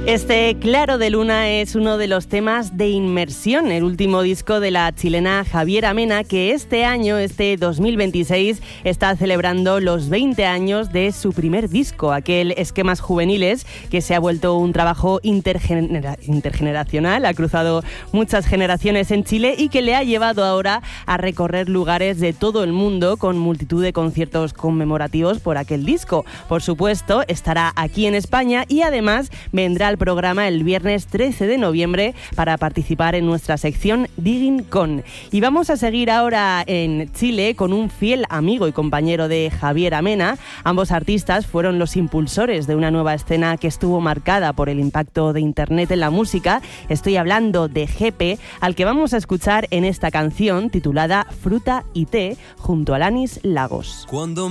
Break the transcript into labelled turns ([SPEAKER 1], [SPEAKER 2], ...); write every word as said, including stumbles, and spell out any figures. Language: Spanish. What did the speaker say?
[SPEAKER 1] Este Claro de Luna es uno de los temas de Inmersión, el último disco de la chilena Javiera Mena, que este año, este dos mil veintiséis, está celebrando los veinte años de su primer disco, aquel Esquemas Juveniles, que se ha vuelto un trabajo intergenera- intergeneracional, ha cruzado muchas generaciones en Chile y que le ha llevado ahora a recorrer lugares de todo el mundo con multitud de conciertos conmemorativos por aquel disco. Por supuesto, estará aquí en España y además vendrá al programa el viernes trece de noviembre para participar en nuestra sección Digging Con. Y vamos a seguir ahora en Chile con un fiel amigo y compañero de Javiera Mena. Ambos artistas fueron los impulsores de una nueva escena que estuvo marcada por el impacto de Internet en la música. Estoy hablando de Jepe, al que vamos a escuchar en esta canción titulada Fruta y Té junto a Alanis Lagos.
[SPEAKER 2] Cuando